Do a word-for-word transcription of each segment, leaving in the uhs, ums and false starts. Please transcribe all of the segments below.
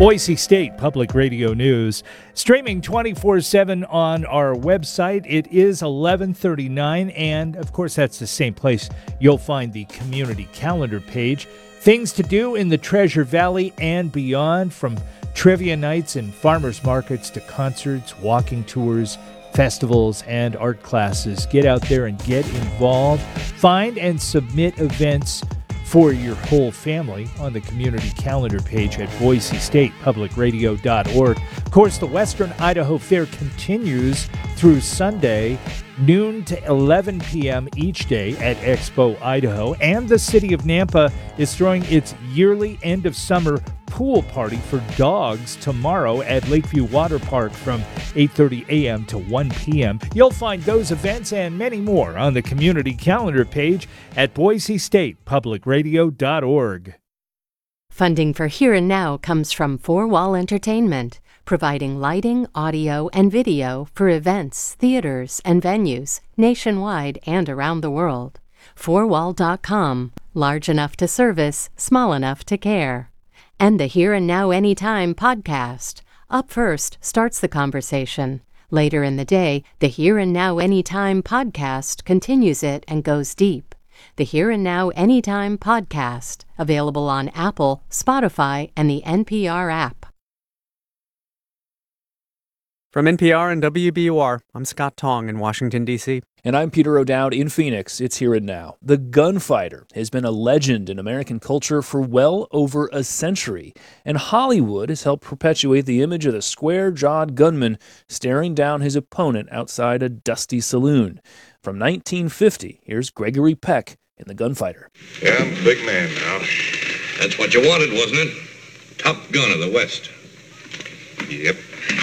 Boise State Public Radio News, streaming twenty-four seven on our website. It is eleven thirty-nine, and of course that's the same place you'll find the community calendar page. Things to do in the Treasure Valley and beyond, from trivia nights and farmers markets to concerts, walking tours, festivals, and art classes. Get out there and get involved. Find and submit events for your whole family on the community calendar page at boise state public radio dot org. Of course, the Western Idaho Fair continues through Sunday, noon to eleven p.m. each day at Expo Idaho, and the city of Nampa is throwing its yearly end-of-summer pool party for dogs tomorrow at Lakeview Water Park from eight thirty a.m. to one p.m. You'll find those events and many more on the community calendar page at boise state public radio dot org. Funding for Here and Now comes from Four Wall Entertainment, providing lighting, audio, and video for events, theaters, and venues nationwide and around the world. four wall dot com, large enough to service, small enough to care. And the Here and Now Anytime podcast. Up first starts the conversation. Later in the day, the Here and Now Anytime podcast continues it and goes deep. The Here and Now Anytime podcast, available on Apple, Spotify, and the N P R app. From N P R and W B U R, I'm Scott Tong in Washington, D C And I'm Peter O'Dowd in Phoenix. It's Here and Now. The gunfighter has been a legend in American culture for well over a century, and Hollywood has helped perpetuate the image of the square-jawed gunman staring down his opponent outside a dusty saloon. From nineteen fifty, here's Gregory Peck in The Gunfighter. Yeah, I'm a big man now. That's what you wanted, wasn't it? Top gun of the West. Yep.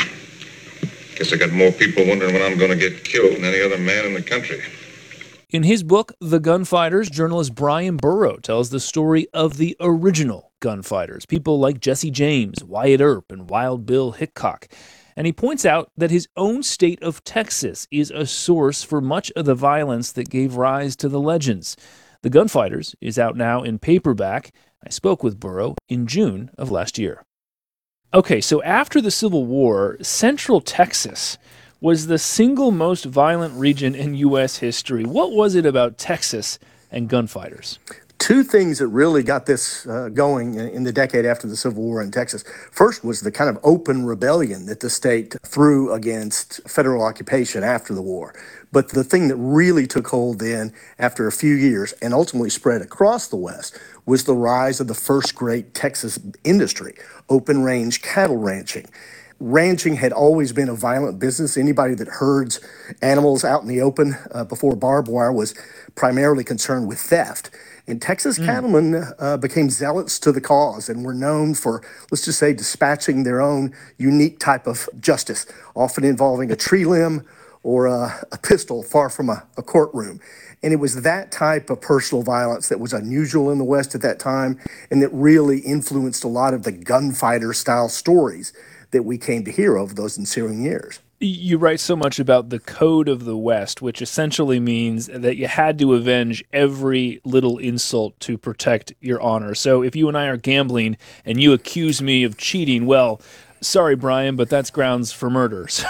Guess I got more people wondering when I'm going to get killed than any other man in the country. In his book, The Gunfighters, journalist Brian Burrow tells the story of the original gunfighters, people like Jesse James, Wyatt Earp, and Wild Bill Hickok. And he points out that his own state of Texas is a source for much of the violence that gave rise to the legends. The Gunfighters is out now in paperback. I spoke with Burrow in June of last year. Okay, so after the Civil War, Central Texas was the single most violent region in U S history. What was it about Texas and gunfighters? Two things that really got this uh, going in the decade after the Civil War in Texas. First was the kind of open rebellion that the state threw against federal occupation after the war. But the thing that really took hold then, after a few years, and ultimately spread across the West, was the rise of the first great Texas industry, open range cattle ranching. Ranching had always been a violent business. Anybody that herds animals out in the open uh, before barbed wire was primarily concerned with theft. And Texas mm. cattlemen uh, became zealots to the cause and were known for, let's just say, dispatching their own unique type of justice, often involving a tree limb or a, a pistol far from a, a courtroom. And it was that type of personal violence that was unusual in the West at that time and that really influenced a lot of the gunfighter-style stories that we came to hear over those ensuing years. You write so much about the Code of the West, which essentially means that you had to avenge every little insult to protect your honor. So if you and I are gambling and you accuse me of cheating, well, sorry, Brian, but that's grounds for murder. So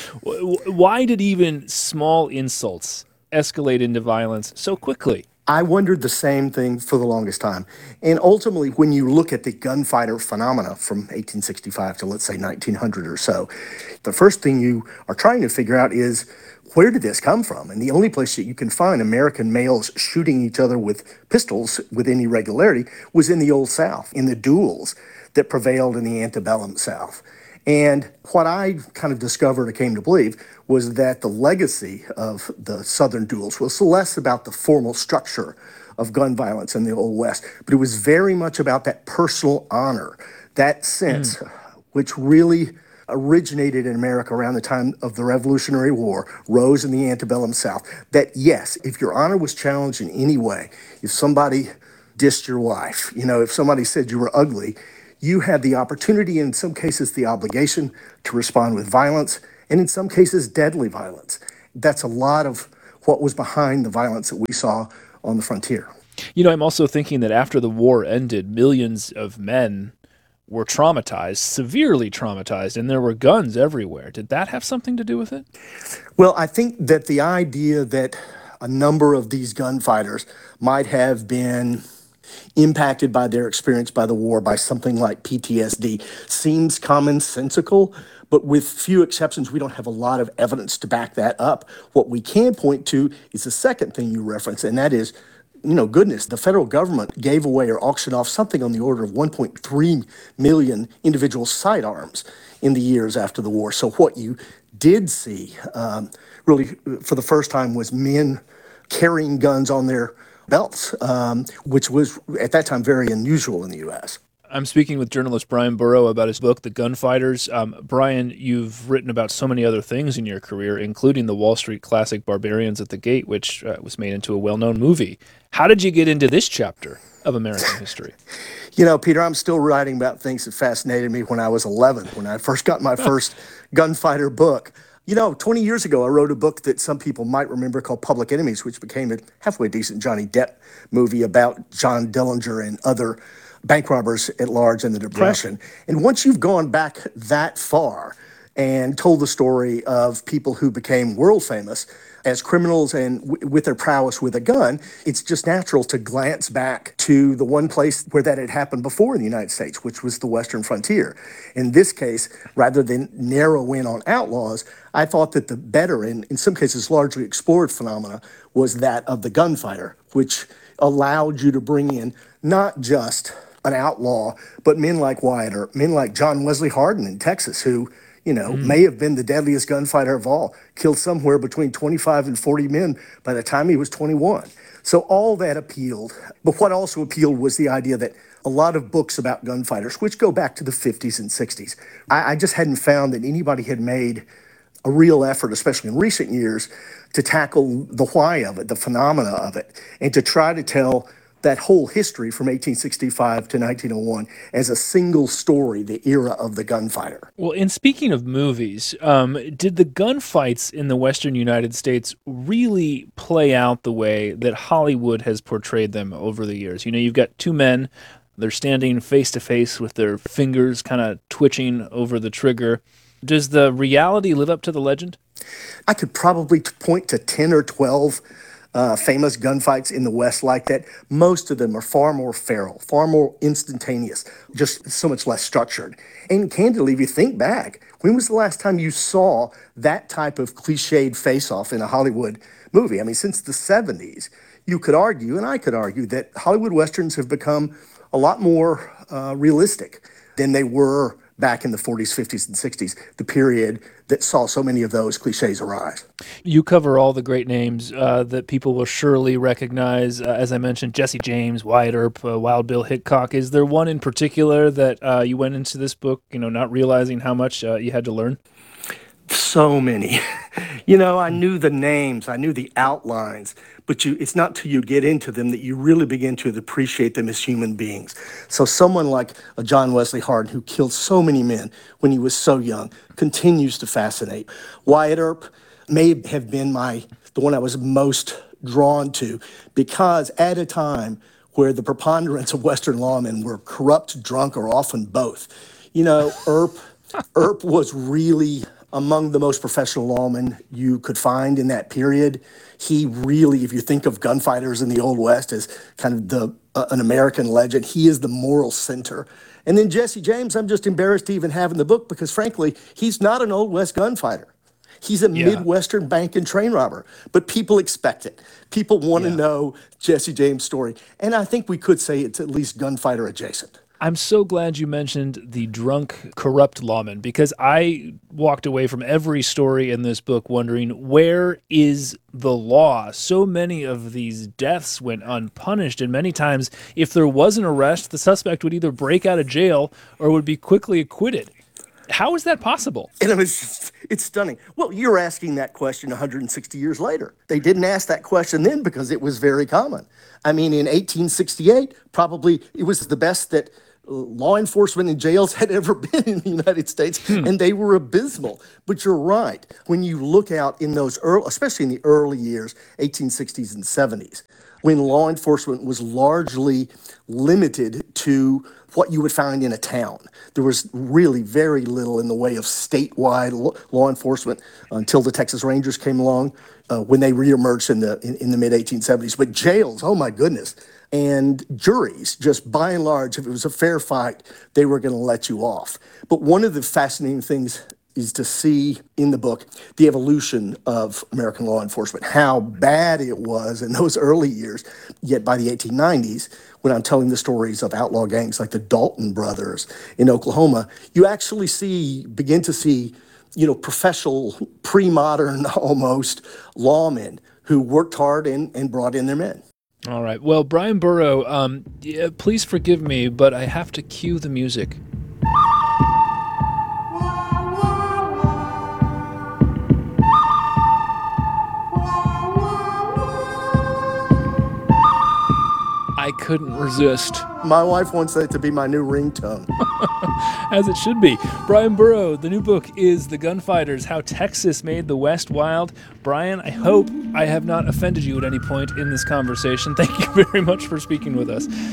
why did even small insults escalate into violence so quickly? I wondered the same thing for the longest time. And ultimately, when you look at the gunfighter phenomena from eighteen sixty-five to, let's say, nineteen hundred or so, the first thing you are trying to figure out is, where did this come from? And the only place that you can find American males shooting each other with pistols with any regularity was in the Old South, in the duels that prevailed in the antebellum South. And what I kind of discovered or came to believe was that the legacy of the Southern duels was less about the formal structure of gun violence in the Old West, but it was very much about that personal honor, that sense, mm. which really originated in America around the time of the Revolutionary War, rose in the antebellum South, that yes, if your honor was challenged in any way, if somebody dissed your wife, you know, if somebody said you were ugly, you had the opportunity, in some cases the obligation, to respond with violence, and in some cases deadly violence. That's a lot of what was behind the violence that we saw on the frontier. You know, I'm also thinking that after the war ended, millions of men were traumatized, severely traumatized, and there were guns everywhere. Did that have something to do with it? Well, I think that the idea that a number of these gunfighters might have been impacted by their experience by the war by something like P T S D seems commonsensical, but with few exceptions, we don't have a lot of evidence to back that up. What we can point to is the second thing you reference, and that is, you know, goodness, the federal government gave away or auctioned off something on the order of one point three million individual sidearms in the years after the war. So what you did see, um, really, for the first time, was men carrying guns on their belts, um, which was at that time very unusual in the U S. I'm speaking with journalist Brian Burrow about his book, The Gunfighters. Um, Brian, you've written about so many other things in your career, including the Wall Street classic Barbarians at the Gate, which uh, was made into a well-known movie. How did you get into this chapter of American history? You know, Peter, I'm still writing about things that fascinated me when I was eleven, when I first got my first gunfighter book. You know, twenty years ago, I wrote a book that some people might remember called Public Enemies, which became a halfway decent Johnny Depp movie about John Dillinger and other bank robbers at large in the Depression. Yeah. And once you've gone back that far and told the story of people who became world famous as criminals and w- with their prowess with a gun, it's just natural to glance back to the one place where that had happened before in the United States, which was the Western frontier. In this case, rather than narrow in on outlaws, I thought that the better, and in some cases largely explored phenomena, was that of the gunfighter, which allowed you to bring in not just an outlaw, but men like Wyatt Earp, men like John Wesley Hardin in Texas, who, you know, mm. may have been the deadliest gunfighter of all, killed somewhere between twenty-five and forty men by the time he was twenty-one. So all that appealed. But what also appealed was the idea that a lot of books about gunfighters, which go back to the fifties and sixties, I, I just hadn't found that anybody had made a real effort, especially in recent years, to tackle the why of it, the phenomena of it, and to try to tell that whole history from eighteen sixty-five to nineteen oh one as a single story, the era of the gunfighter. Well, and speaking of movies, um, did the gunfights in the Western United States really play out the way that Hollywood has portrayed them over the years? You know, you've got two men, they're standing face to face with their fingers kind of twitching over the trigger. Does the reality live up to the legend? I could probably point to ten or twelve Uh, famous gunfights in the West like that. Most of them are far more feral, far more instantaneous, just so much less structured. And candidly, if you think back, when was the last time you saw that type of cliched face-off in a Hollywood movie? I mean, since the seventies, you could argue, and I could argue, that Hollywood Westerns have become a lot more uh, realistic than they were back in the forties, fifties, and sixties, the period that saw so many of those cliches arise. You cover all the great names uh, that people will surely recognize. Uh, as I mentioned, Jesse James, Wyatt Earp, uh, Wild Bill Hickok. Is there one in particular that uh, you went into this book, you know, not realizing how much uh, you had to learn? So many. You know, I knew the names, I knew the outlines, but you, it's not till you get into them that you really begin to appreciate them as human beings. So someone like a John Wesley Hardin, who killed so many men when he was so young, continues to fascinate. Wyatt Earp may have been my the one I was most drawn to, because at a time where the preponderance of Western lawmen were corrupt, drunk, or often both, you know, Earp, Earp was really among the most professional lawmen you could find in that period. He really, if you think of gunfighters in the Old West as kind of the uh, an American legend, he is the moral center. And then Jesse James, I'm just embarrassed to even have in the book because, frankly, he's not an Old West gunfighter. He's a yeah. Midwestern bank and train robber, but people expect it. People want to yeah. know Jesse James' story. And I think we could say it's at least gunfighter adjacent. I'm so glad you mentioned the drunk, corrupt lawman, because I walked away from every story in this book wondering, where is the law? So many of these deaths went unpunished, and many times, if there was an arrest, the suspect would either break out of jail or would be quickly acquitted. How is that possible? And it was just, it's stunning. Well, you're asking that question one hundred sixty years later. They didn't ask that question then because it was very common. I mean, in eighteen sixty-eight, probably it was the best that law enforcement in jails had ever been in the United States, hmm. and they were abysmal. But you're right. When you look out in those early, especially in the early years, eighteen sixties and seventies, when law enforcement was largely limited to what you would find in a town. There was really very little in the way of statewide lo- law enforcement until the Texas Rangers came along uh, when they reemerged in the in, in the mid eighteen seventies. But jails, oh my goodness, and juries, just by and large, if it was a fair fight, they were going to let you off. But one of the fascinating things is to see in the book the evolution of American law enforcement, how bad it was in those early years. Yet by the eighteen nineties, when I'm telling the stories of outlaw gangs like the Dalton brothers in Oklahoma, you actually see, begin to see, you know, professional, pre-modern almost lawmen who worked hard and, and brought in their men. All right. Well, Brian Burrow, um, yeah, please forgive me, but I have to cue the music. I couldn't resist. My wife wants that to be my new ringtone. As it should be. Brian Burrow, the new book is The Gunfighters, How Texas Made the West Wild. Brian, I hope I have not offended you at any point in this conversation. Thank you very much for speaking with us.